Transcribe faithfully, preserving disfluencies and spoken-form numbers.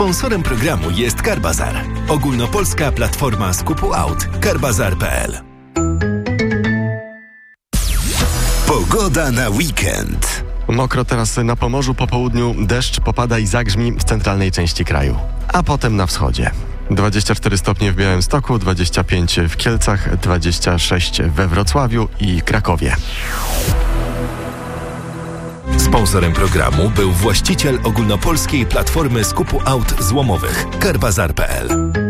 Sponsorem programu jest Carbazar, ogólnopolska platforma skupu aut. Carbazar kropka p l. Pogoda na weekend. Mokro teraz na Pomorzu, po południu deszcz popada i zagrzmi w centralnej części kraju, a potem na wschodzie. dwadzieścia cztery stopnie w Białymstoku, dwadzieścia pięć w Kielcach, dwadzieścia sześć we Wrocławiu i Krakowie. Sponsorem programu był właściciel ogólnopolskiej platformy skupu aut złomowych Carbazar kropka p l.